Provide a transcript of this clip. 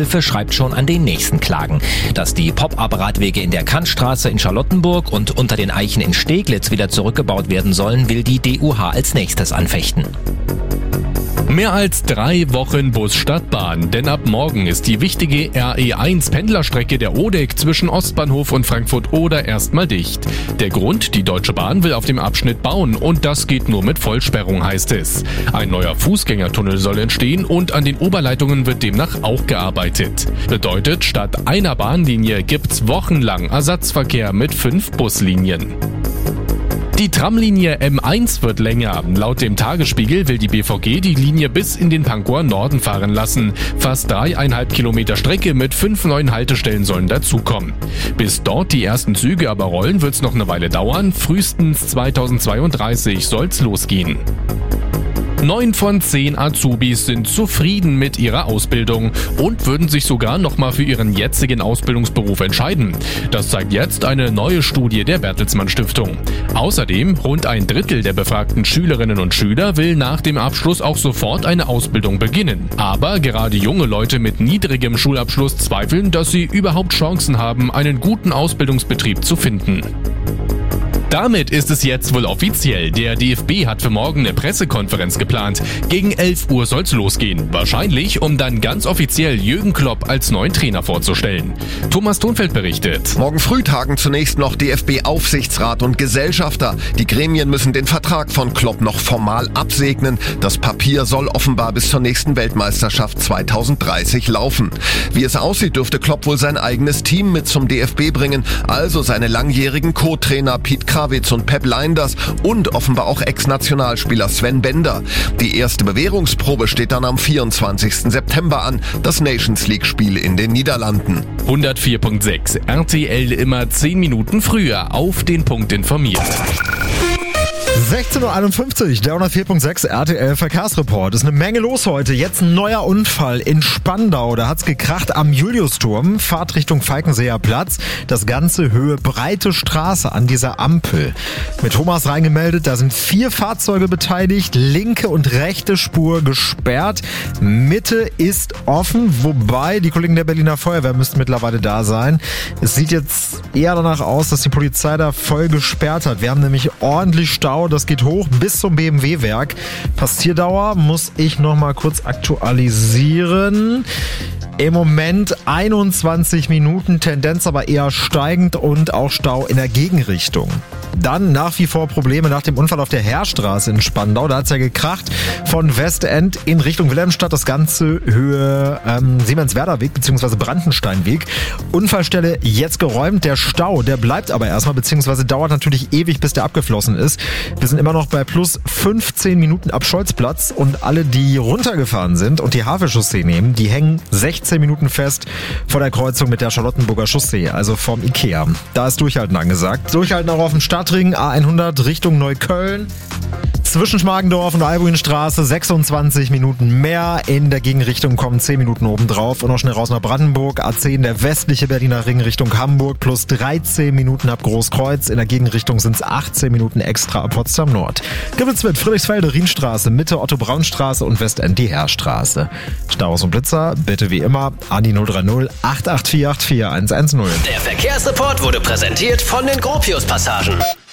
Verkehrshilfe schreibt schon an den nächsten Klagen. Dass die Pop-up-Radwege in der Kantstraße in Charlottenburg und unter den Eichen in Steglitz wieder zurückgebaut werden sollen, will die DUH als nächstes anfechten. Mehr als 3 Wochen Bus statt Bahn, denn ab morgen ist die wichtige RE1 Pendlerstrecke der ODEC zwischen Ostbahnhof und Frankfurt-Oder erstmal dicht. Der Grund, die Deutsche Bahn will auf dem Abschnitt bauen und das geht nur mit Vollsperrung, heißt es. Ein neuer Fußgängertunnel soll entstehen und an den Oberleitungen wird demnach auch gearbeitet. Bedeutet, statt einer Bahnlinie gibt's wochenlang Ersatzverkehr mit 5 Buslinien. Die Tramlinie M1 wird länger. Laut dem Tagesspiegel will die BVG die Linie bis in den Pankower Norden fahren lassen. Fast 3,5 Kilometer Strecke mit 5 neuen Haltestellen sollen dazukommen. Bis dort die ersten Züge aber rollen, wird's noch eine Weile dauern. Frühestens 2032 soll's losgehen. 9 von 10 Azubis sind zufrieden mit ihrer Ausbildung und würden sich sogar nochmal für ihren jetzigen Ausbildungsberuf entscheiden. Das zeigt jetzt eine neue Studie der Bertelsmann Stiftung. Außerdem, rund 1/3 der befragten Schülerinnen und Schüler will nach dem Abschluss auch sofort eine Ausbildung beginnen. Aber gerade junge Leute mit niedrigem Schulabschluss zweifeln, dass sie überhaupt Chancen haben, einen guten Ausbildungsbetrieb zu finden. Damit ist es jetzt wohl offiziell. Der DFB hat für morgen eine Pressekonferenz geplant. Gegen 11 Uhr soll's losgehen. Wahrscheinlich, um dann ganz offiziell Jürgen Klopp als neuen Trainer vorzustellen. Thomas Thonfeld berichtet. Morgen früh tagen zunächst noch DFB-Aufsichtsrat und Gesellschafter. Die Gremien müssen den Vertrag von Klopp noch formal absegnen. Das Papier soll offenbar bis zur nächsten Weltmeisterschaft 2030 laufen. Wie es aussieht, dürfte Klopp wohl sein eigenes Team mit zum DFB bringen. Also seine langjährigen Co-Trainer Piet Krawitz und Pep Lijnders und offenbar auch Ex-Nationalspieler Sven Bender. Die erste Bewährungsprobe steht dann am 24. September an, das Nations-League-Spiel in den Niederlanden. 104.6 RTL immer 10 Minuten früher auf den Punkt informiert. 16.51 Uhr, der 104.6 RTL Verkehrsreport. Ist eine Menge los heute. Jetzt ein neuer Unfall in Spandau. Da hat's gekracht am Juliusturm, Fahrt Richtung Falkenseer Platz. Das Ganze Höhe Breite Straße an dieser Ampel. Mit Thomas reingemeldet, da sind 4 Fahrzeuge beteiligt, linke und rechte Spur gesperrt. Mitte ist offen, wobei die Kollegen der Berliner Feuerwehr müssten mittlerweile da sein. Es sieht jetzt eher danach aus, dass die Polizei da voll gesperrt hat. Wir haben nämlich ordentlich Stau. Das geht hoch bis zum BMW-Werk. Passierdauer muss ich noch mal kurz aktualisieren. Im Moment 21 Minuten, Tendenz aber eher steigend und auch Stau in der Gegenrichtung. Dann nach wie vor Probleme nach dem Unfall auf der Heerstraße in Spandau. Da hat's ja gekracht von Westend in Richtung Wilhelmstadt. Das Ganze Höhe Siemenswerder Weg bzw. Brandensteinweg. Unfallstelle jetzt geräumt. Der Stau, der bleibt aber erstmal bzw. dauert natürlich ewig, bis der abgeflossen ist. Wir sind immer noch bei plus 15 Minuten ab Scholzplatz und alle, die runtergefahren sind und die Havelchaussee nehmen, die hängen 16 Minuten fest vor der Kreuzung mit der Charlottenburger Chaussee, also vom Ikea. Da ist Durchhalten angesagt. Durchhalten auch auf dem Stadtring A100 Richtung Neukölln. Zwischen Schmargendorf und Albuinstraße 26 Minuten mehr. In der Gegenrichtung kommen 10 Minuten obendrauf. Und noch schnell raus nach Brandenburg. A10 der westliche Berliner Ring Richtung Hamburg plus 13 Minuten ab Großkreuz. In der Gegenrichtung sind es 18 Minuten extra ab Potsdam Nord. Gibt's mit Friedrichsfelde, Rienstraße, Mitte Otto-Braun-Straße und Westend die Heerstraße. Staus und Blitzer bitte wie immer an die 030 884 84110. Der Verkehrsreport wurde präsentiert von den Gropius Passagen.